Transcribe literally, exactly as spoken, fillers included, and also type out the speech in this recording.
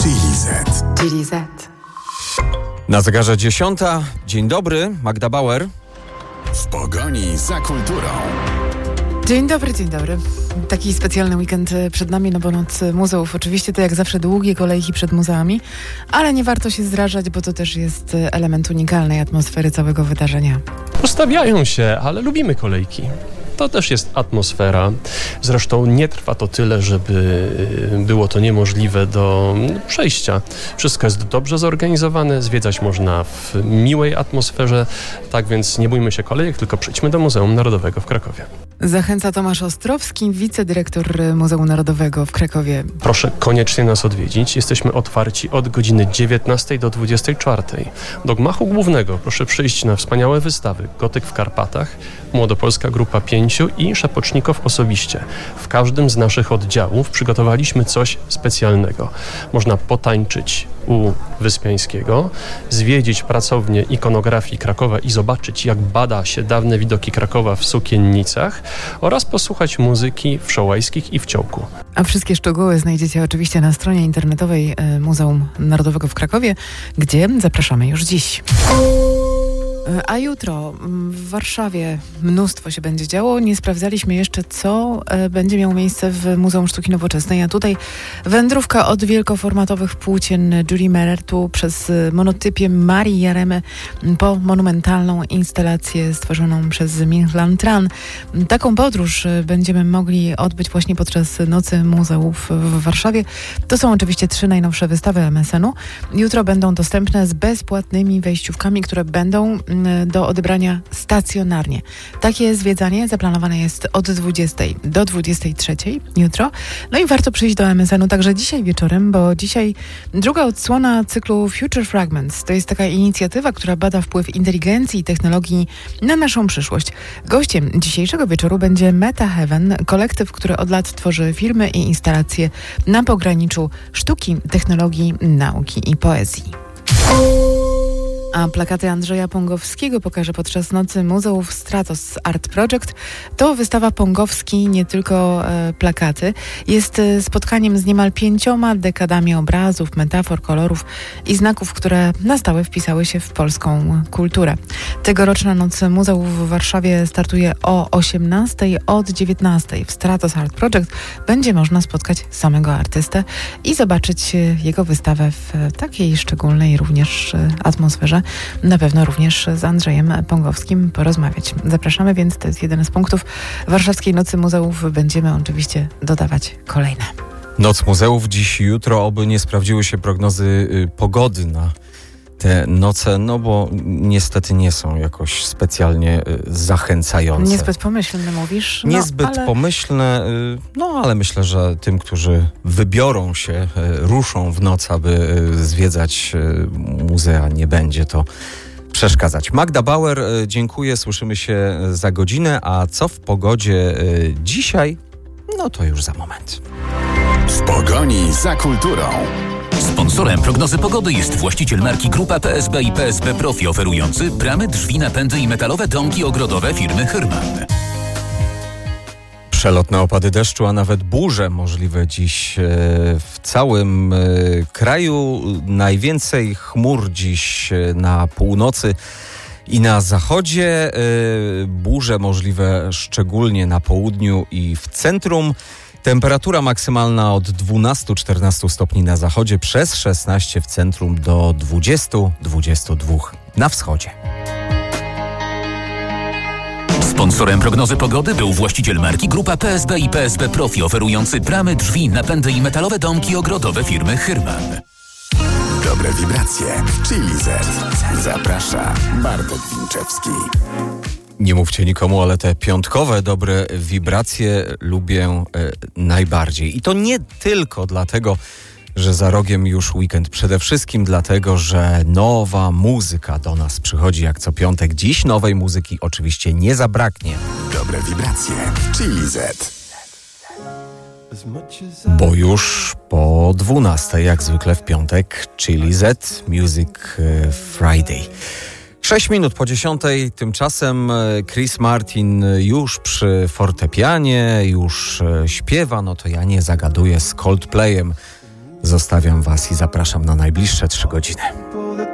Chili Z. Chili Z. Na zegarze dziesiąta. Dzień dobry, Magda Bauer. W pogoni za kulturą. Dzień dobry, dzień dobry. Taki specjalny weekend przed nami, no bo noc muzeów. Oczywiście to jak zawsze długie kolejki przed muzeami, ale nie warto się zrażać, bo to też jest element unikalnej atmosfery całego wydarzenia. Ustawiają się, ale lubimy kolejki. To też jest atmosfera. Zresztą nie trwa to tyle, żeby było to niemożliwe do przejścia. Wszystko jest dobrze zorganizowane, zwiedzać można w miłej atmosferze, tak więc nie bójmy się kolejek, tylko przyjdźmy do Muzeum Narodowego w Krakowie. Zachęca Tomasz Ostrowski, wicedyrektor Muzeum Narodowego w Krakowie. Proszę koniecznie nas odwiedzić. Jesteśmy otwarci od godziny dziewiętnastej do dwudziestej czwartej. Do gmachu głównego proszę przyjść na wspaniałe wystawy Gotyk w Karpatach, Młodopolska Grupa Pięciu i Szapocznikow osobiście. W każdym z naszych oddziałów przygotowaliśmy coś specjalnego. Można potańczyć u Wyspiańskiego, zwiedzić pracownię ikonografii Krakowa i zobaczyć, jak bada się dawne widoki Krakowa w sukiennicach oraz posłuchać muzyki wszołajskich i w ciołku. A wszystkie szczegóły znajdziecie oczywiście na stronie internetowej Muzeum Narodowego w Krakowie, gdzie zapraszamy już dziś. A jutro w Warszawie mnóstwo się będzie działo. Nie sprawdzaliśmy jeszcze, co będzie miało miejsce w Muzeum Sztuki Nowoczesnej. A tutaj wędrówka od wielkoformatowych płócien Julie Merertu przez monotypię Marii Jaremy po monumentalną instalację stworzoną przez Ming Lan Tran. Taką podróż będziemy mogli odbyć właśnie podczas Nocy Muzeów w Warszawie. To są oczywiście trzy najnowsze wystawy M S N u. Jutro będą dostępne z bezpłatnymi wejściówkami, które będą do odebrania stacjonarnie. Takie zwiedzanie zaplanowane jest od dwudziestej do dwudziestej trzeciej jutro. No i warto przyjść do M S N u także dzisiaj wieczorem, bo dzisiaj druga odsłona cyklu Future Fragments. To jest taka inicjatywa, która bada wpływ inteligencji i technologii na naszą przyszłość. Gościem dzisiejszego wieczoru będzie Meta Heaven, kolektyw, który od lat tworzy filmy i instalacje na pograniczu sztuki, technologii, nauki i poezji. A plakaty Andrzeja Pongowskiego pokaże podczas Nocy Muzeów Stratos Art Project. To wystawa Pongowski, nie tylko e, plakaty. Jest e, spotkaniem z niemal pięcioma dekadami obrazów, metafor, kolorów i znaków, które na stałe wpisały się w polską kulturę. Tegoroczna Noc Muzeów w Warszawie startuje o osiemnastej, od dziewiętnastej. W Stratos Art Project będzie można spotkać samego artystę i zobaczyć jego wystawę w takiej szczególnej również atmosferze. Na pewno również z Andrzejem Pongowskim porozmawiać. Zapraszamy, więc to jest jeden z punktów Warszawskiej Nocy Muzeów. Będziemy oczywiście dodawać kolejne. Noc Muzeów dziś i jutro, oby nie sprawdziły się prognozy y, pogody na te noce, no bo niestety nie są jakoś specjalnie y, zachęcające. Niezbyt pomyślne mówisz? No, Niezbyt ale... pomyślne, y, no ale myślę, że tym, którzy wybiorą się, y, ruszą w noc, aby y, zwiedzać y, muzea, nie będzie to przeszkadzać. Magda Bauer, y, dziękuję, słyszymy się za godzinę, a co w pogodzie y, dzisiaj? No to już za moment. W pogoni za kulturą. Sponsorem prognozy pogody jest właściciel marki Grupa P S B i P S B Profi, oferujący bramy, drzwi, napędy i metalowe domki ogrodowe firmy Hyrman. Przelotne opady deszczu, a nawet burze możliwe dziś w całym kraju. Najwięcej chmur dziś na północy i na zachodzie. Burze możliwe szczególnie na południu i w centrum. Temperatura maksymalna od dwunastu do czternastu stopni na zachodzie, przez szesnaście w centrum do dwudziestu do dwudziestu dwóch na wschodzie. Sponsorem prognozy pogody był właściciel marki Grupa P S B i P S B Profi, oferujący bramy, drzwi, napędy i metalowe domki ogrodowe firmy Hyrman. Dobre wibracje w Chili Z. Zaprasza Bartek Winczewski. Nie mówcie nikomu, ale te piątkowe dobre wibracje lubię e, najbardziej. I to nie tylko dlatego, że za rogiem już weekend. Przede wszystkim dlatego, że nowa muzyka do nas przychodzi jak co piątek. Dziś nowej muzyki oczywiście nie zabraknie. Dobre wibracje w Chili Z. Bo już po dwunastej, jak zwykle w piątek, Chili Z Music Friday. Sześć minut po dziesiątej, tymczasem Chris Martin już przy fortepianie, już śpiewa, no to ja nie zagaduję z Coldplayem. Zostawiam Was i zapraszam na najbliższe trzy godziny.